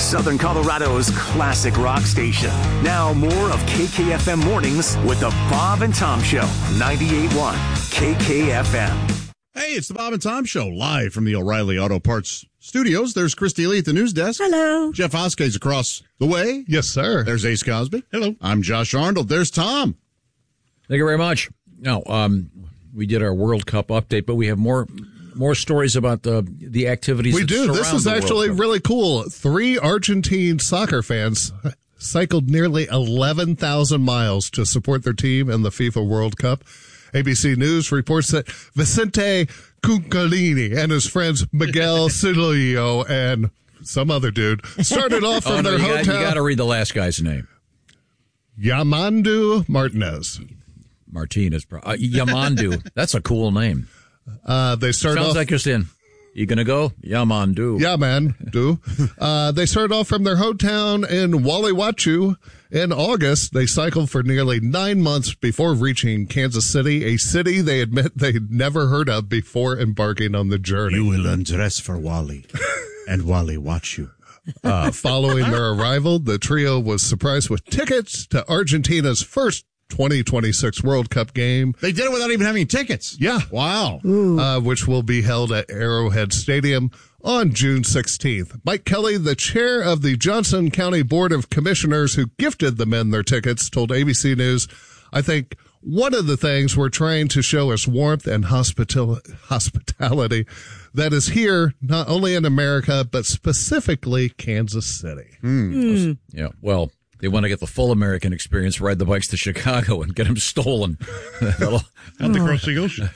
Southern Colorado's classic rock station. Now more of KKFM Mornings with the Bob and Tom Show. 98.1 KKFM. Hey, it's the Bob and Tom Show, live from the O'Reilly Auto Parts studios. There's Christy Lee at the news desk. Hello. Jeff Hoskey's across the way. Yes, sir. There's Ace Cosby. Hello. I'm Josh Arnold. There's Tom. Thank you very much. Now, we did our World Cup update, but we have more stories about the activities. We do. This is actually really cool. 3 Argentine soccer fans cycled nearly 11,000 miles to support their team in the FIFA World Cup. ABC News reports that Vicente Cuncalini and his friends Miguel Silio and some other dude started off from their hotel. You got to read the last guy's name. Yamandu Martinez. Martinez. Yamandu. That's a cool name. They started Sounds off like just in. You gonna go? Yamandu. Yeah, man. Do. They started off from their hometown in Gualeguaychú. In August, they cycled for nearly 9 months before reaching Kansas City, a city they admit they'd never heard of before embarking on the journey. You will undress for Wally, and Wally watch you. Following their arrival, the trio was surprised with tickets to Argentina's first 2026 World Cup game. They did it without even having tickets. Yeah. Wow. Which will be held at Arrowhead Stadium on June 16th. Mike Kelly, the chair of the Johnson County Board of Commissioners who gifted the men their tickets, told ABC News, "I think one of the things we're trying to show is warmth and hospitality that is here, not only in America, but specifically Kansas City." Yeah, well, they want to get the full American experience, ride the bikes to Chicago and get them stolen. Have to cross the ocean.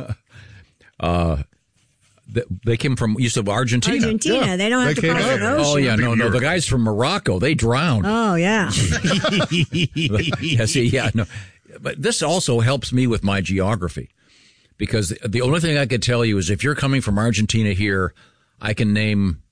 They came from, you said Argentina. Yeah. They don't have to cross an ocean. Oh, yeah, no. The guys from Morocco, they drowned. Oh, yeah. No. But this also helps me with my geography, because the only thing I could tell you is if you're coming from Argentina here, I can name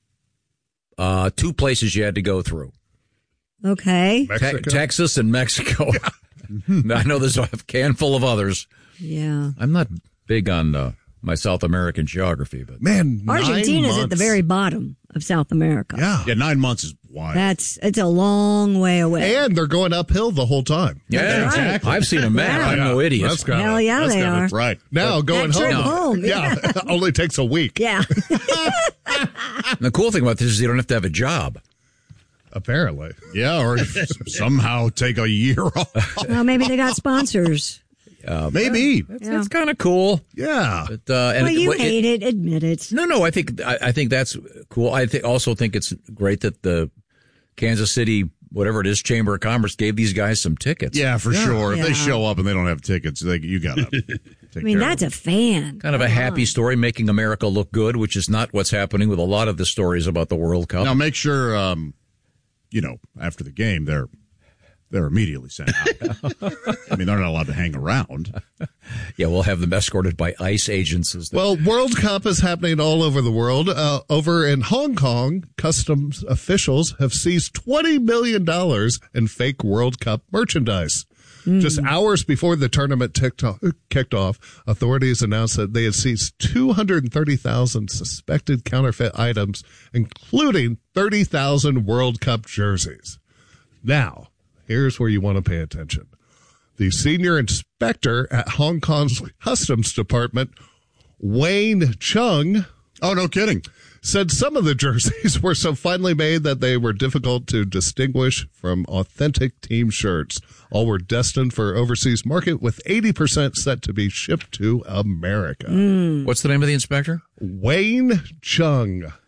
2 places you had to go through. Okay. Texas and Mexico. I know there's a handful of others. Yeah. I'm not big on my South American geography, but man, Argentina's at the very bottom of South America. Yeah. 9 months is wide. It's a long way away. And they're going uphill the whole time. Yeah, exactly. I've seen a map. Yeah. I'm no idiot. Hell yeah, they are. Right. Now going home. Yeah. Only takes a week. Yeah. And the cool thing about this is you don't have to have a job. Apparently. Yeah, or somehow take a year off. Well, maybe they got sponsors. Maybe. It's kind of cool. Yeah. But, you hate it. Admit it. No. I think that's cool. I also think it's great that the Kansas City, whatever it is, Chamber of Commerce gave these guys some tickets. Yeah, for sure. If Yeah. they show up and they don't have tickets, you got to take I mean, care that's of a fan. Kind of a happy story, making America look good, which is not what's happening with a lot of the stories about the World Cup. Now, make sure, after the game, they're immediately sent out. I mean, they're not allowed to hang around. Yeah, we'll have them escorted by ICE agents. Well, World Cup is happening all over the world. Over in Hong Kong, customs officials have seized $20 million in fake World Cup merchandise. Just hours before the tournament kicked off, authorities announced that they had seized 230,000 suspected counterfeit items, including 30,000 World Cup jerseys. Now, here's where you want to pay attention. The senior inspector at Hong Kong's Customs Department, Wayne Chung, Oh, no kidding. said some of the jerseys were so finely made that they were difficult to distinguish from authentic team shirts. All were destined for overseas market, with 80% set to be shipped to America. What's the name of the inspector? Wayne Chung.